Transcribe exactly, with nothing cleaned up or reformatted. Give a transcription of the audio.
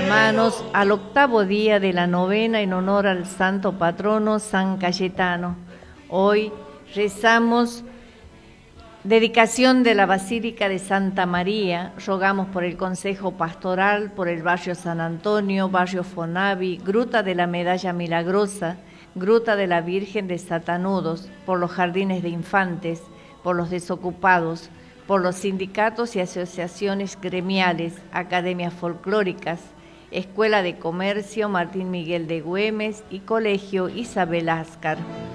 hermanos, al octavo día de la novena en honor al santo patrono San Cayetano. Hoy rezamos dedicación de la Basílica de Santa María. Rogamos por el Consejo Pastoral, por el barrio San Antonio, barrio Fonavi, Gruta de la Medalla Milagrosa, Gruta de la Virgen de Satanudos, por los jardines de infantes, por los desocupados, por los sindicatos y asociaciones gremiales, academias folclóricas, Escuela de Comercio Martín Miguel de Güemes y Colegio Isabel Ascar.